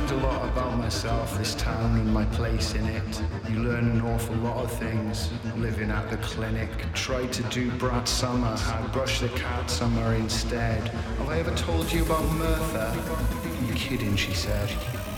learned a lot about myself, this town and my place in it. You learn an awful lot of things, living at the clinic. Tried to do Brat Summer, had Brush the Cat Summer instead. Have I ever told you about Mertha? You kidding, she said.